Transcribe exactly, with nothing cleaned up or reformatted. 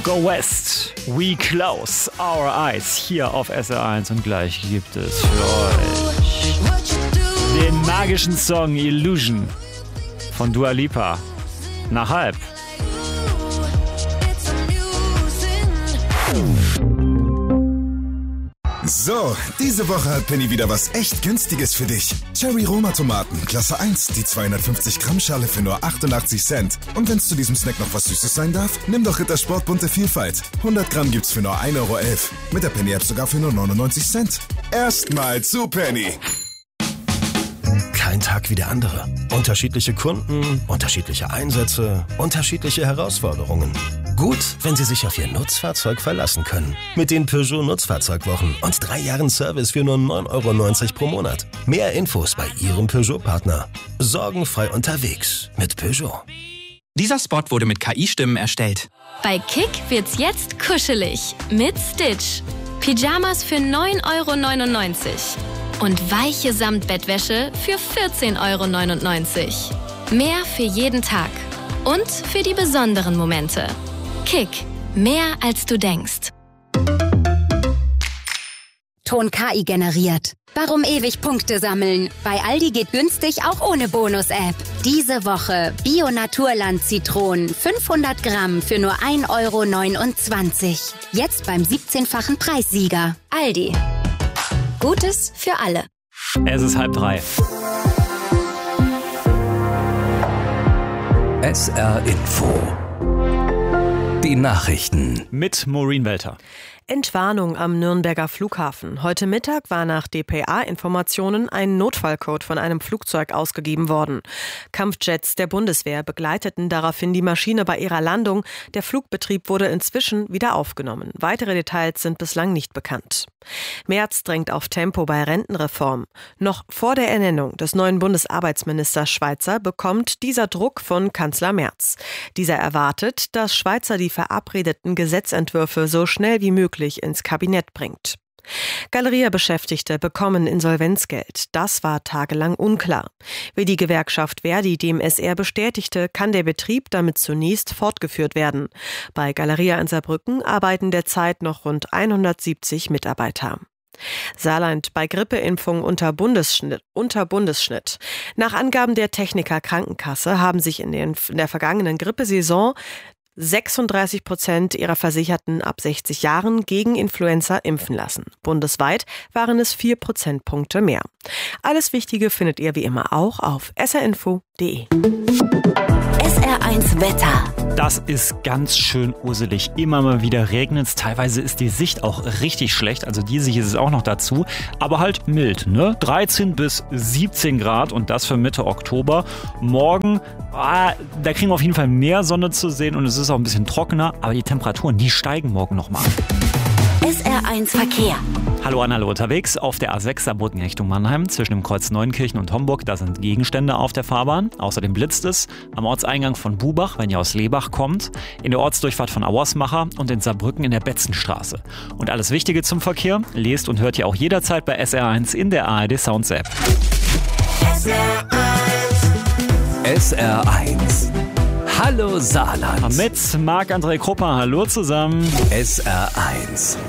Go West, we close our eyes hier auf S R eins und gleich gibt es für euch den magischen Song Illusion von Dua Lipa. Nach halb. So, diese Woche hat Penny wieder was echt Günstiges für dich. Cherry Roma Tomaten, Klasse eins, die zweihundertfünfzig Gramm Schale für nur achtundachtzig Cent. Und wenn es zu diesem Snack noch was Süßes sein darf, nimm doch Rittersport bunte Vielfalt. hundert Gramm gibt's für nur ein Euro elf. Mit der Penny App sogar für nur neunundneunzig Cent. Erstmal zu Penny. Kein Tag wie der andere. Unterschiedliche Kunden, unterschiedliche Einsätze, unterschiedliche Herausforderungen. Gut, wenn Sie sich auf Ihr Nutzfahrzeug verlassen können. Mit den Peugeot Nutzfahrzeugwochen und drei Jahren Service für nur neun Euro neunzig pro Monat. Mehr Infos bei Ihrem Peugeot-Partner. Sorgenfrei unterwegs mit Peugeot. Dieser Spot wurde mit K I-Stimmen erstellt. Bei Kick wird's jetzt kuschelig mit Stitch. Pyjamas für neun Euro neunundneunzig. Und weiche Samtbettwäsche für vierzehn Euro neunundneunzig. Mehr für jeden Tag. Und für die besonderen Momente. Kick. Mehr als du denkst. Ton K I generiert. Warum ewig Punkte sammeln? Bei Aldi geht günstig auch ohne Bonus-App. Diese Woche Bio-Naturland Zitronen fünfhundert Gramm für nur ein Euro neunundzwanzig. Jetzt beim siebzehnfachen Preissieger. Aldi. Gutes für alle. Es ist halb drei. S R Info. Die Nachrichten. Mit Maureen Welter. Entwarnung am Nürnberger Flughafen. Heute Mittag war nach D P A-Informationen ein Notfallcode von einem Flugzeug ausgegeben worden. Kampfjets der Bundeswehr begleiteten daraufhin die Maschine bei ihrer Landung. Der Flugbetrieb wurde inzwischen wieder aufgenommen. Weitere Details sind bislang nicht bekannt. Merz drängt auf Tempo bei Rentenreform. Noch vor der Ernennung des neuen Bundesarbeitsministers Schweizer bekommt dieser Druck von Kanzler Merz. Dieser erwartet, dass Schweizer die verabredeten Gesetzentwürfe so schnell wie möglich ins Kabinett bringt. Galeria-Beschäftigte bekommen Insolvenzgeld. Das war tagelang unklar. Wie die Gewerkschaft Verdi dem S R bestätigte, kann der Betrieb damit zunächst fortgeführt werden. Bei Galeria in Saarbrücken arbeiten derzeit noch rund hundertsiebzig Mitarbeiter. Saarland bei Grippeimpfung unter Bundesschnitt, unter Bundesschnitt. Nach Angaben der Techniker Krankenkasse haben sich in, den, in der vergangenen Grippesaison sechsunddreißig Prozent ihrer Versicherten ab sechzig Jahren gegen Influenza impfen lassen. Bundesweit waren es vier Prozentpunkte mehr. Alles Wichtige findet ihr wie immer auch auf s r info punkt d e. S R eins Wetter. Das ist ganz schön uselig. Immer mal wieder regnet es. Teilweise ist die Sicht auch richtig schlecht. Also die Sicht ist es auch noch dazu. Aber halt mild, ne? dreizehn bis siebzehn Grad und das für Mitte Oktober. Morgen, ah, da kriegen wir auf jeden Fall mehr Sonne zu sehen und es ist auch ein bisschen trockener. Aber die Temperaturen, die steigen morgen nochmal. S R eins Verkehr. Hallo an alle unterwegs auf der A sechs Saarbrücken Richtung Mannheim zwischen dem Kreuz Neunkirchen und Homburg. Da sind Gegenstände auf der Fahrbahn. Außerdem blitzt es am Ortseingang von Bubach, wenn ihr aus Lebach kommt, in der Ortsdurchfahrt von Auersmacher und in Saarbrücken in der Betzenstraße. Und alles Wichtige zum Verkehr lest und hört ihr auch jederzeit bei S R eins in der A R D Sounds App. S R eins. S R eins. Hallo Saarland. Mit Marc-André Krupper. Hallo zusammen. S R eins.